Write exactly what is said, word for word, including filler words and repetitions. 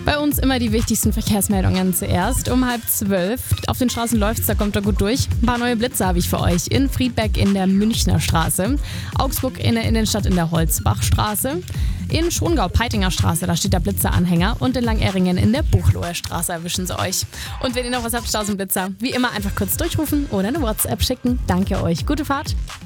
Bei uns immer die wichtigsten Verkehrsmeldungen zuerst. Um halb zwölf. Auf den Straßen läuft's, da kommt er gut durch. Ein paar neue Blitze habe ich für euch. In Friedberg in der Münchner Straße. Augsburg in der Innenstadt in der Holzbachstraße. In Schongau-Peitinger Straße, da steht der Blitzeranhänger. Und in Langeringen in der Buchloher Straße erwischen sie euch. Und wenn ihr noch was habt, tausend Blitzer, wie immer einfach kurz durchrufen oder eine WhatsApp schicken. Danke euch. Gute Fahrt.